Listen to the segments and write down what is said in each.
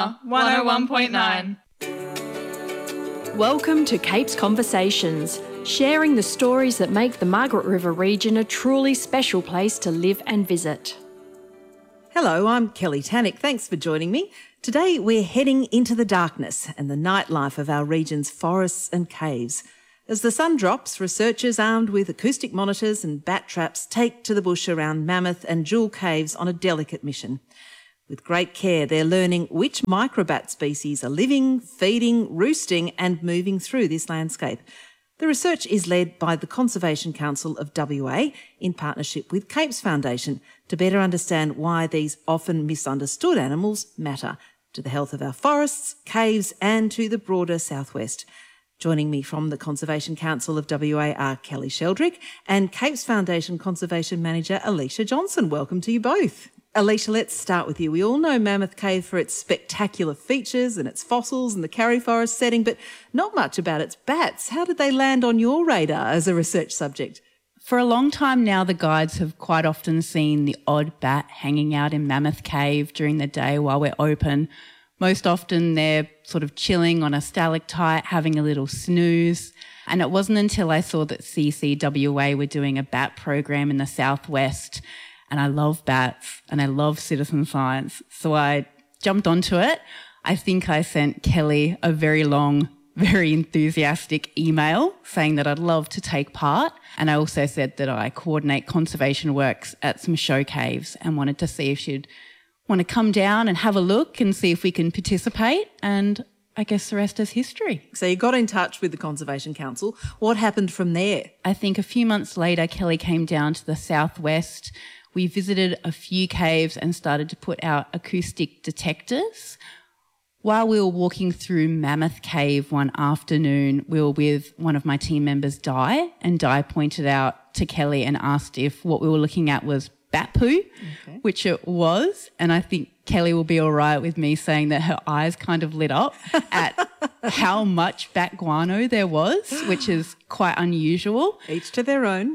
Summer 101.9. Welcome to Capes Conversations, sharing the stories that make the Margaret River region a truly special place to live and visit. Hello, I'm Kelly Tannick. Thanks for joining me. Today we're heading into the darkness and the nightlife of our region's forests and caves. As the sun drops, researchers armed with acoustic monitors and bat traps take to the bush around Mammoth and Jewel caves on a delicate mission. With great care, they're learning which microbat species are living, feeding, roosting and moving through this landscape. The research is led by the Conservation Council of WA in partnership with Capes Foundation to better understand why these often misunderstood animals matter to the health of our forests, caves and to the broader southwest. Joining me from the Conservation Council of WA are Kelly Sheldrick and Capes Foundation Conservation Manager Alicia Johnson. Welcome to you both. Alicia, let's start with you. We all know Mammoth Cave for its spectacular features and its fossils and the Karri Forest setting, but not much about its bats. How did they land on your radar as a research subject? For a long time now, the guides have quite often seen the odd bat hanging out in Mammoth Cave during the day while we're open. Most often they're sort of chilling on a stalactite, having a little snooze. And it wasn't until I saw that CCWA were doing a bat program in the southwest. And I love bats and I love citizen science. So I jumped onto it. I think I sent Kelly a very long, very enthusiastic email saying that I'd love to take part. And I also said that I coordinate conservation works at some show caves and wanted to see if she'd want to come down and have a look and see if we can participate. And I guess the rest is history. So you got in touch with the Conservation Council. What happened from there? I think a few months later, Kelly came down to the southwest. We visited a few caves and started to put out acoustic detectors. While we were walking through Mammoth Cave one afternoon, we were with one of my team members, Di, and Di pointed out to Kelly and asked if what we were looking at was bat poo, which it was. And I think Kelly will be all right with me saying that her eyes kind of lit up at how much bat guano there was, which is quite unusual. Each to their own.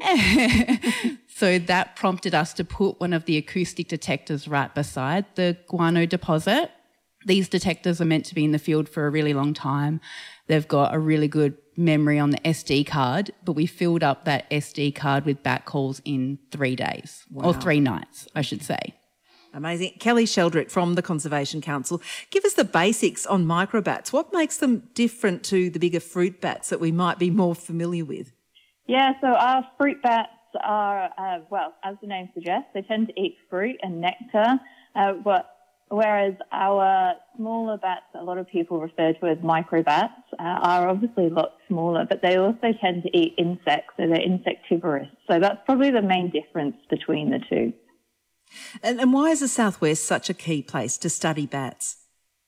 So that prompted us to put one of the acoustic detectors right beside the guano deposit. These detectors are meant to be in the field for a really long time. They've got a really good memory on the SD card, but we filled up that SD card with bat calls in 3 days, or 3 nights, I should say. Amazing. Kelly Sheldrick from the Conservation Council. Give us the basics on microbats. What makes them different to the bigger fruit bats that we might be more familiar with? Yeah, so our fruit bats are, as the name suggests, they tend to eat fruit and nectar, whereas our smaller bats, a lot of people refer to as microbats, are obviously a lot smaller, but they also tend to eat insects, so they're insectivorous. So that's probably the main difference between the two. And why is the Southwest such a key place to study bats?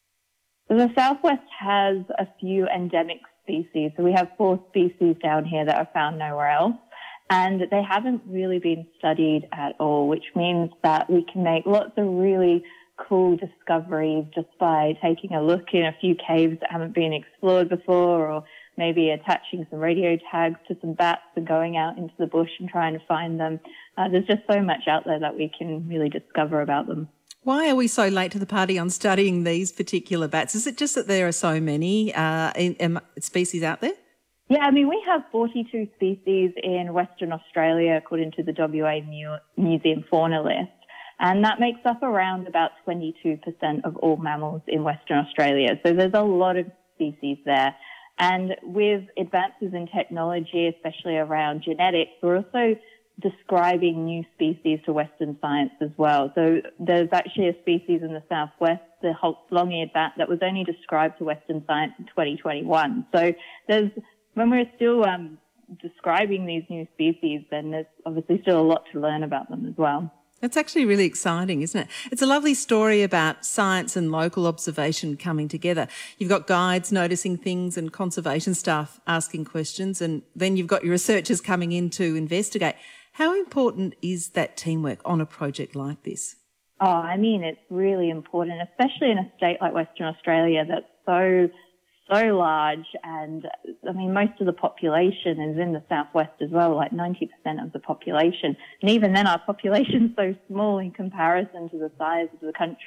So the Southwest has a few endemic species. So we have 4 species down here that are found nowhere else. And they haven't really been studied at all, which means that we can make lots of really cool discoveries just by taking a look in a few caves that haven't been explored before, or maybe attaching some radio tags to some bats and going out into the bush and trying to find them. There's just so much out there that we can really discover about them. Why are we so late to the party on studying these particular bats? Is it just that there are so many species out there? Yeah, I mean, we have 42 species in Western Australia according to the WA Museum Fauna List, and that makes up around about 22% of all mammals in Western Australia. So there's a lot of species there. And with advances in technology, especially around genetics, we're also describing new species to Western science as well. So there's actually a species in the southwest, the Holt's long-eared bat, that was only described to Western science in 2021. So when we're still describing these new species, then there's obviously still a lot to learn about them as well. It's actually really exciting, isn't it? It's a lovely story about science and local observation coming together. You've got guides noticing things and conservation staff asking questions, and then you've got your researchers coming in to investigate. How important is that teamwork on a project like this? Oh, I mean, it's really important, especially in a state like Western Australia that's so large, and I mean, most of the population is in the southwest as well, like 90% of the population. And even then, our population's so small in comparison to the size of the country.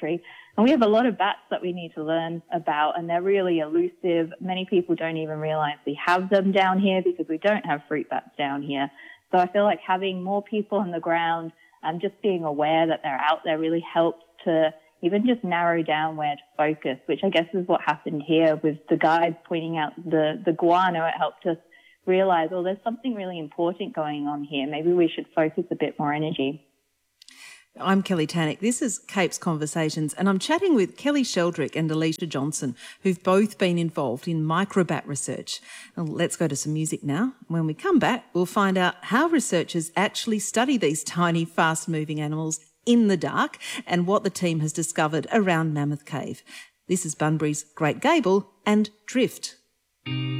And we have a lot of bats that we need to learn about, and they're really elusive. Many people don't even realize we have them down here because we don't have fruit bats down here. So I feel like having more people on the ground and just being aware that they're out there really helps to even just narrow down where to focus, which I guess is what happened here with the guide pointing out the guano. It helped us realize, oh, there's something really important going on here. Maybe we should focus a bit more energy. I'm Kelly Tannick. This is Cape's Conversations, and I'm chatting with Kelly Sheldrick and Alicia Johnson, who've both been involved in microbat research. Well, let's go to some music now. When we come back, we'll find out how researchers actually study these tiny, fast-moving animals in the dark and what the team has discovered around Mammoth Cave. This is Bunbury's Great Gable and Drift.